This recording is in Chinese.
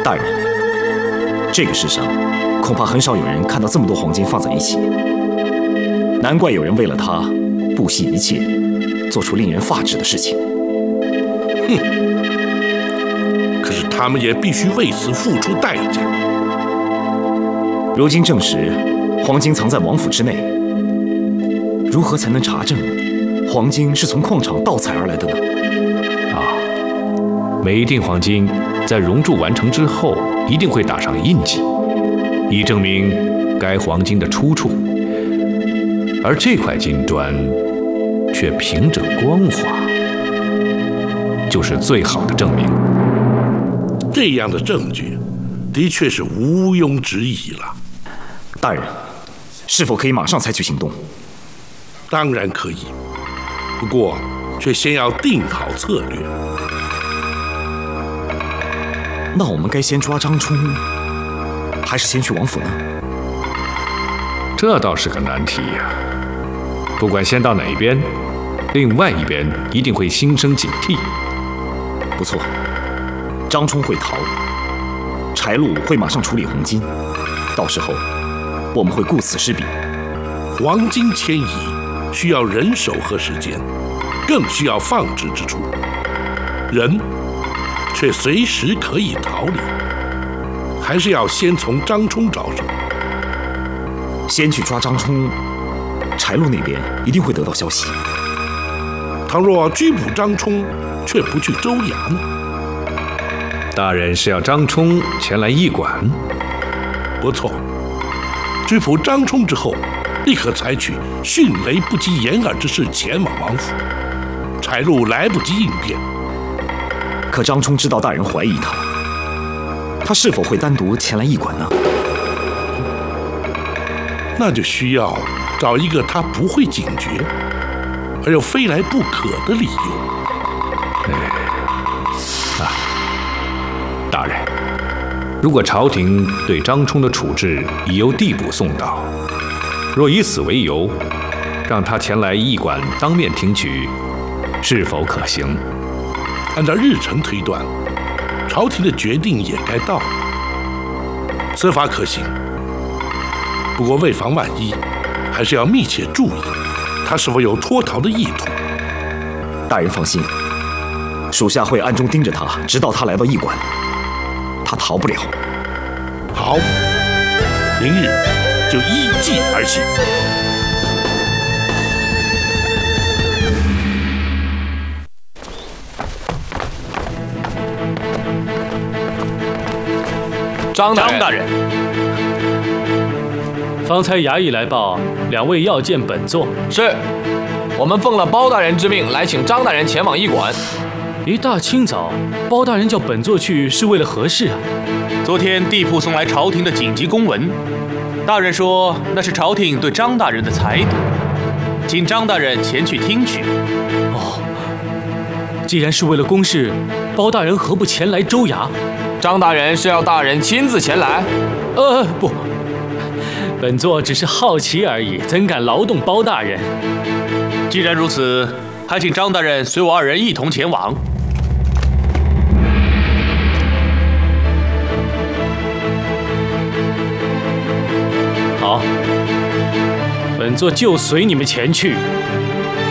大人，这个世上恐怕很少有人看到这么多黄金放在一起，难怪有人为了它不惜一切，做出令人发指的事情。 哼！可是他们也必须为此付出代价。 如今证实，黄金藏在王府之内，如何才能查证黄金是从矿场盗采而来的呢？ 每一锭黄金在熔铸完成之后，一定会打上印记，以证明该黄金的出处。而这块金砖却凭着光滑，就是最好的证明。 这样的证据，的确是毋庸置疑了。 大人，是否可以马上采取行动？ 当然可以，不过却先要定好策略。 那我们该先抓张冲，还是先去王府呢？ 这倒是个难题呀。不管先到哪一边，另外一边一定会心生警惕。 不错，张冲会逃，柴禄会马上处理黄金，到时候我们会顾此失彼。 黄金迁移需要人手和时间，更需要放置之处，人却随时可以逃离，还是要先从张冲着手。 先去抓张冲，柴禄那边一定会得到消息。 倘若拘捕张冲，却不去州衙呢？ 大人是要张冲前来驿馆？ 不错，拘捕张冲之后，立刻采取迅雷不及掩耳之势前往王府，柴禄来不及应变。 可张冲知道大人怀疑他，他是否会单独前来驿馆呢？ 那就需要找一个他不会警觉，而又非来不可的理由。 大人，如果朝廷对张冲的处置已由地补送到，若以此为由，让他前来驿馆当面听取，是否可行？ 按照日程推断，朝廷的决定也该到了，此法可行。不过为防万一，还是要密切注意他是否有脱逃的意图。 大人放心，属下会暗中盯着他，直到他来到驿馆，他逃不了。 好，明日就依计而行。 张大人， 方才衙役来报，两位要见本座。 是，我们奉了包大人之命来请张大人前往驿馆。 一大清早，包大人叫本座去是为了何事啊？ 昨天地铺送来朝廷的紧急公文，大人说那是朝廷对张大人的裁夺，请张大人前去听取。 哦，既然是为了公事，包大人何不前来州衙？ 张大人是要大人亲自前来？ 不，本座只是好奇而已，怎敢劳动包大人？ 既然如此，还请张大人随我二人一同前往。 好，本座就随你们前去。